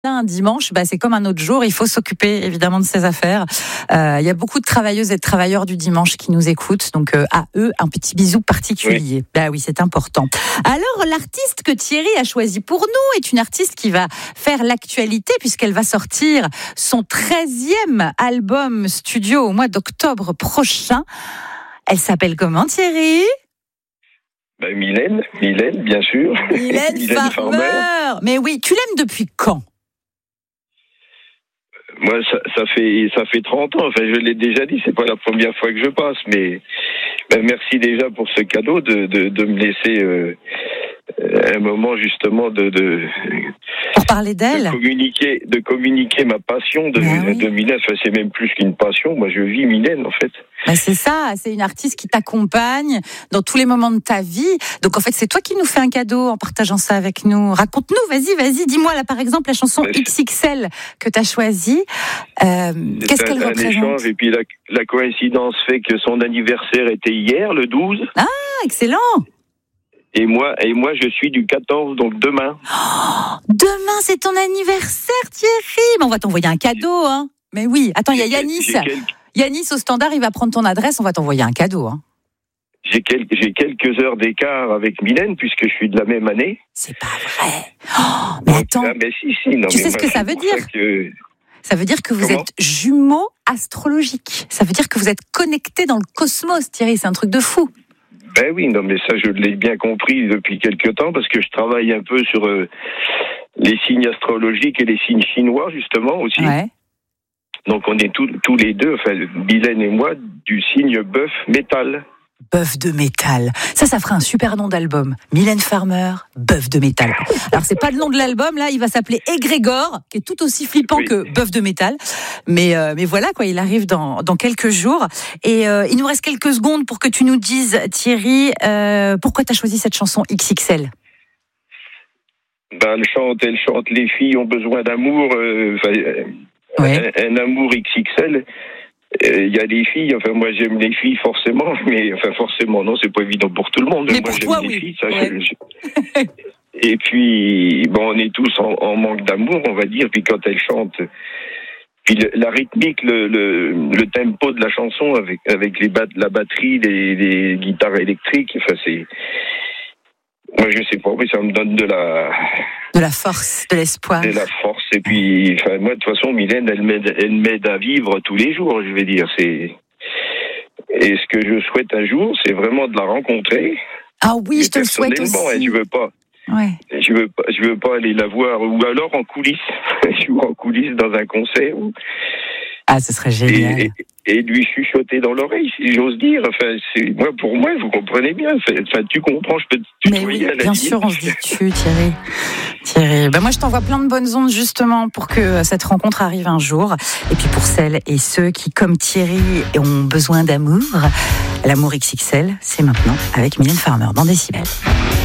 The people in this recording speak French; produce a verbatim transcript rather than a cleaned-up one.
Un dimanche, bah, c'est comme un autre jour, il faut s'occuper évidemment de ses affaires. Euh, il y a beaucoup de travailleuses et de travailleurs du dimanche qui nous écoutent, donc euh, à eux, un petit bisou particulier. Oui. Bah oui, c'est important. Alors, l'artiste que Thierry a choisi pour nous est une artiste qui va faire l'actualité puisqu'elle va sortir son treizième album studio au mois d'octobre prochain. Elle s'appelle comment, Thierry ? Ben, Mylène, Mylène, bien sûr. Mylène, Mylène Farmer. Farmer. Mais oui, tu l'aimes depuis quand ? Moi, ça, ça fait ça fait trente ans. Enfin, je l'ai déjà dit, c'est pas la première fois que je passe, mais ben, merci déjà pour ce cadeau de de, de me laisser euh, un moment justement de de pour parler d'elle, de communiquer de communiquer ma passion de ben oui. de Mylène. Enfin, c'est même plus qu'une passion. Moi, je vis Mylène en fait. Ben c'est ça, c'est une artiste qui t'accompagne dans tous les moments de ta vie. Donc en fait, c'est toi qui nous fais un cadeau en partageant ça avec nous. Raconte-nous, vas-y, vas-y, dis-moi là par exemple la chanson ben, X X L que tu as choisie. Euh, qu'est-ce qu'elle un représente ? Échange, et puis la, la coïncidence fait que son anniversaire était hier, le douze. Ah, excellent. Et moi, et moi, je suis du quatorze, donc demain. Oh, demain, c'est ton anniversaire, Thierry. Mais on va t'envoyer un cadeau, hein. Mais oui. Attends, il y a Yanis. Quelques... Yanis au standard, il va prendre ton adresse. On va t'envoyer un cadeau, hein. J'ai, quel... J'ai quelques heures d'écart avec Mylène puisque je suis de la même année. C'est pas vrai. Oh, mais attends. Ah, mais si, si. Non, tu mais sais moi, ce que ça veut dire ? Ça, que... ça veut dire que vous Comment ? êtes jumeaux astrologiques. Ça veut dire que vous êtes connectés dans le cosmos, Thierry. C'est un truc de fou. Ben oui, non, mais ça, je l'ai bien compris depuis quelque temps parce que je travaille un peu sur euh, les signes astrologiques et les signes chinois, justement, aussi. Ouais. Donc, on est tous, tous les deux, enfin, Mylène et moi, du signe bœuf métal. Bœuf de métal. Ça, ça ferait un super nom d'album. Mylène Farmer, Bœuf de métal. Alors, c'est pas le nom de l'album, là, il va s'appeler Égrégore, qui est tout aussi flippant oui. que Bœuf de métal. Mais, euh, mais voilà, quoi, il arrive dans, dans quelques jours. Et euh, il nous reste quelques secondes pour que tu nous dises, Thierry, euh, pourquoi tu as choisi cette chanson X X L ? Ben, elle chante, elle chante, les filles ont besoin d'amour, euh, ouais. un, un amour X X L. Il y a des filles, enfin moi j'aime les filles forcément, mais enfin forcément non, c'est pas évident pour tout le monde. Mais moi pour j'aime toi, les oui. filles, ça. Ouais. Je, je... Et puis bon, on est tous en, en manque d'amour, on va dire. Puis quand elle chante, puis le, la rythmique, le, le, le tempo de la chanson avec avec les bat, la batterie, les, les guitares électriques, enfin c'est. Moi, je sais pas, mais ça me donne de la... De la force, de l'espoir. De la force. Et puis, enfin, moi, de toute façon, Mylène, elle m'aide, elle m'aide à vivre tous les jours, je vais dire. C'est... Et ce que je souhaite un jour, c'est vraiment de la rencontrer. Ah oui, je te le souhaite aussi. Et je veux pas... Ouais. Je veux pas, je veux pas aller la voir, ou alors en coulisses. Je suis en coulisses dans un concert. Ou... Ah, ce serait génial. Et, et, et lui chuchoter dans l'oreille, si j'ose dire. Enfin, c'est, moi, pour moi, vous comprenez bien. Enfin, tu comprends, je peux te tutoyer. Mais oui, à la bien limite. sûr, on se dit tu, Thierry. Thierry, ben moi, je t'envoie plein de bonnes ondes, justement, pour que cette rencontre arrive un jour. Et puis, pour celles et ceux qui, comme Thierry, ont besoin d'amour, l'amour X X L, c'est maintenant avec Mylène Farmer dans Décibel.